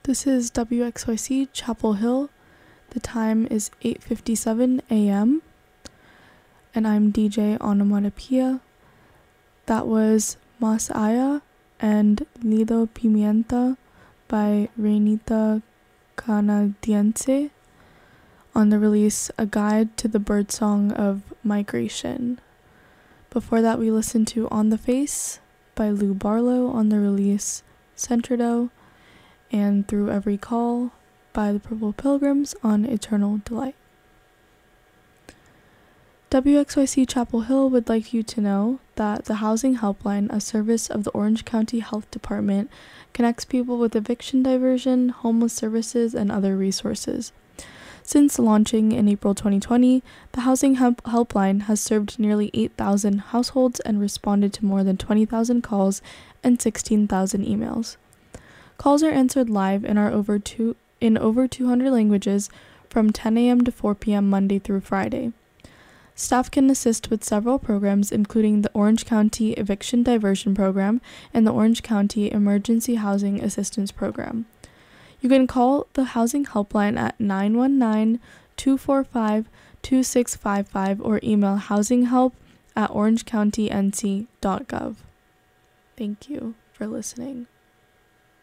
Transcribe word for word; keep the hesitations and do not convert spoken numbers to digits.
This is W X Y C Chapel Hill. The time is eight fifty-seven a.m. and I'm D J Onomatopoeia. That was Mas Aya and Nido Pimienta by Renita Canadiense on the release A Guide to the Birdsong of Migration. Before that, we listened to On the Face by Lou Barlow on the release Centrado, and Through Every Call by the Purple Pilgrims on Eternal Delight. W X Y C Chapel Hill would like you to know that the Housing Helpline, a service of the Orange County Health Department, connects people with eviction diversion, homeless services, and other resources. Since launching in April twenty twenty, the Housing Help- Helpline has served nearly eight thousand households and responded to more than twenty thousand calls and sixteen thousand emails. Calls are answered live in our over two in over two hundred languages from ten a.m. to four p.m. Monday through Friday. Staff can assist with several programs, including the Orange County Eviction Diversion Program and the Orange County Emergency Housing Assistance Program. You can call the Housing Helpline at nine one nine, two four five, two six five five or email housinghelp at orange county n c dot gov. Thank you for listening.